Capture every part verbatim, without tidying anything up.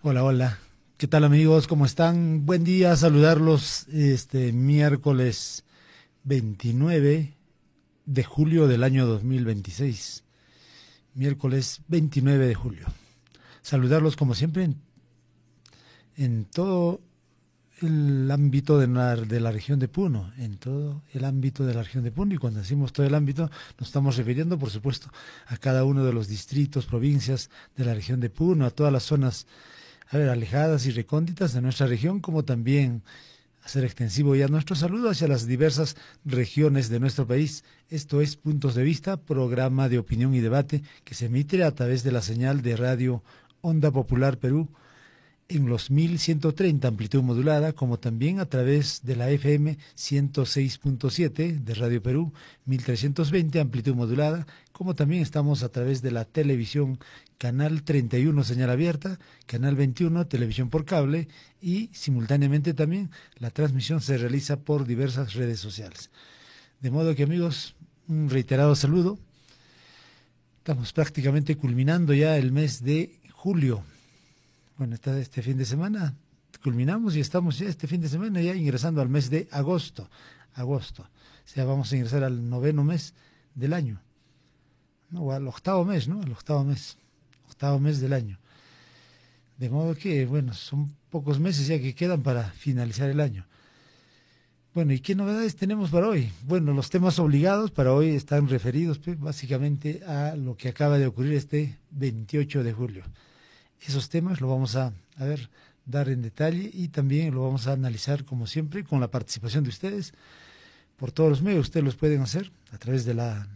Hola, hola. ¿Qué tal, amigos? ¿Cómo están? Buen día, saludarlos este miércoles veintinueve de julio del año dos mil veintiséis. Miércoles veintinueve de julio. Saludarlos como siempre en, en todo el ámbito de la, de la región de Puno, en todo el ámbito de la región de Puno. Y cuando decimos todo el ámbito, nos estamos refiriendo, por supuesto, a cada uno de los distritos, provincias de la región de Puno, a todas las zonas a ver, alejadas y recónditas de nuestra región, como también hacer extensivo ya nuestro saludo hacia las diversas regiones de nuestro país. Esto es Puntos de Vista, programa de opinión y debate que se emite a través de la señal de radio Onda Popular Perú en los mil ciento treinta amplitud modulada, como también a través de la F M ciento seis punto siete de Radio Perú, mil trescientos veinte amplitud modulada, como también estamos a través de la televisión Canal treinta y uno señal abierta, Canal veintiuno televisión por cable y simultáneamente también la transmisión se realiza por diversas redes sociales. De modo que, amigos, un reiterado saludo. Estamos prácticamente culminando ya el mes de julio. Bueno, está este fin de semana culminamos y estamos ya este fin de semana ya ingresando al mes de agosto. Agosto. O sea, vamos a ingresar al noveno mes del año. No, o al octavo mes, ¿no? Al octavo mes. Octavo mes del año. De modo que, bueno, son pocos meses ya que quedan para finalizar el año. Bueno, ¿y qué novedades tenemos para hoy? Bueno, los temas obligados para hoy están referidos pues, básicamente a lo que acaba de ocurrir este veintiocho de julio. Esos temas lo vamos a, a ver, dar en detalle y también lo vamos a analizar como siempre con la participación de ustedes por todos los medios. Ustedes los pueden hacer a través de la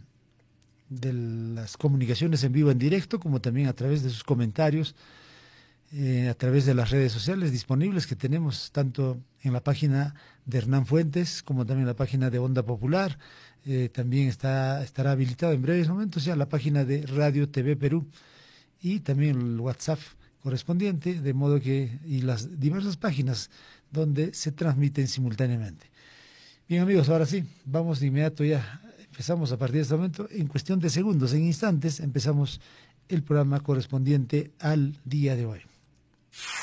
de las comunicaciones en vivo en directo, como también a través de sus comentarios, eh, a través de las redes sociales disponibles que tenemos tanto en la página de Hernán Fuentes como también en la página de Onda Popular. Eh, también está estará habilitado en breves momentos ya la página de Radio T V Perú y también el WhatsApp correspondiente, de modo que, y las diversas páginas donde se transmiten simultáneamente. Bien, amigos, ahora sí, vamos de inmediato ya, empezamos a partir de este momento, en cuestión de segundos, en instantes, empezamos el programa correspondiente al día de hoy.